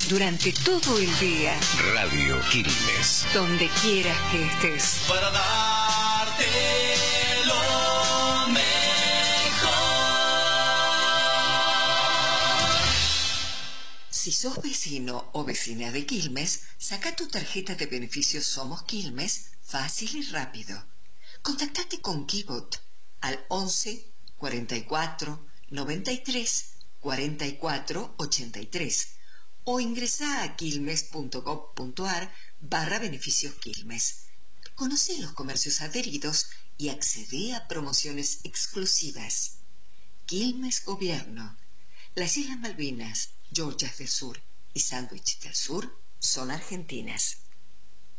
durante todo el día, Radio Quilmes. donde quieras que estés. Para darte lo mejor. Si sos vecino o vecina de Quilmes, saca tu tarjeta de beneficios Somos Quilmes fácil y rápido. Contactate con Kibot al 11 44 93 44 83 o ingresá a quilmes.gov.ar/beneficios Quilmes. Conoce los comercios adheridos y accede a promociones exclusivas. Quilmes Gobierno. Las Islas Malvinas, Georgias del Sur y Sandwich del Sur son argentinas.